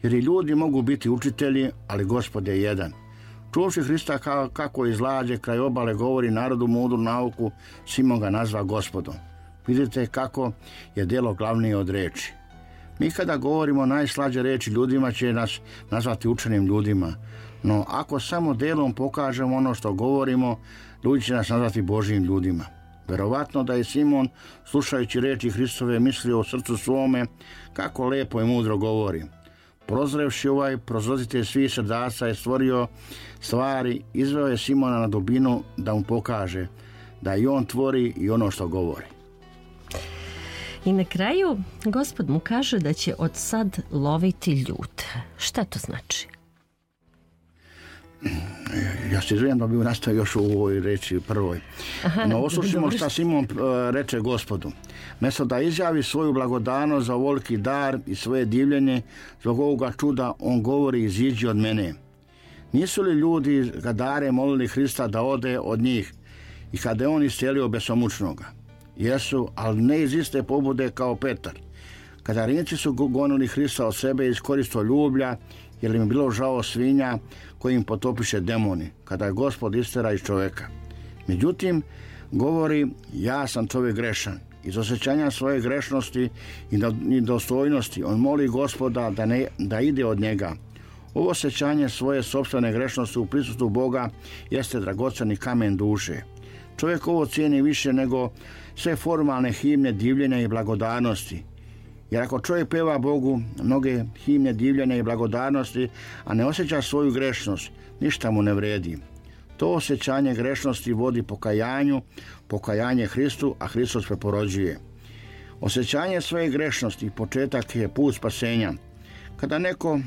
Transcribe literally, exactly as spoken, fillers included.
jer i ljudi mogu biti učitelji, ali Gospod je jedan. Čuvši Hrista kako iz lađe kraj obale govori narodu mudru nauku, Simon ga nazva Gospodom. Vidite kako je djelo glavnije od reči. Mi kada govorimo najslađe reči ljudima će nas nazvati učenim ljudima, no ako samo djelom pokažemo ono što govorimo, ljudi će nas nazvati Božjim ljudima. Verovatno da je Simon, slušajući reči Hristove, mislio u srcu svome kako lepo i mudro govori. Prozrevši ovaj prozroditelj svih srdaca je stvorio stvari, izveo je Simona na dubinu da mu pokaže da i on tvori i ono što govori. I na kraju Gospod mu kaže da će od sad loviti ljude. Šta to znači? Ja se izvijem da bi nastavio još u ovoj reči prvoj. Aha, no oslušimo šta Simon uh, reče Gospodu. Mesto da izjavi svoju blagodanost za ovoliki dar i svoje divljenje zbog ovoga čuda, on govori iziđi od mene. Nisu li ljudi ga dare molili Hrista da ode od njih i kada je on iscijelio besomučnoga? Jesu, ali ne iz iste pobude kao Petar. Kada rinci su gonili Hrista od sebe iz koristoljublja, jer im je bilo žao svinja koji im potopiše demoni, kada je Gospod istera iz čovjeka. Međutim, govori, ja sam čovjek grešan. Iz osjećanja svoje grešnosti i dostojnosti on moli Gospoda da, ne, da ide od njega. Ovo osjećanje svoje sopstvene grešnosti u prisustvu Boga jeste dragoceni kamen duše. Čovjek ovo cijeni više nego sve formalne himne divljenja i blagodarnosti. Jer ako čovjek peva Bogu mnoge himne divljenja i blagodarnosti, a ne osjeća svoju grešnost, ništa mu ne vredi. To osjećanje grešnosti vodi pokajanju, pokajanje Hristu, a Hristos preporođuje. Osjećanje svoje grešnosti početak je put spasenja. Kada neko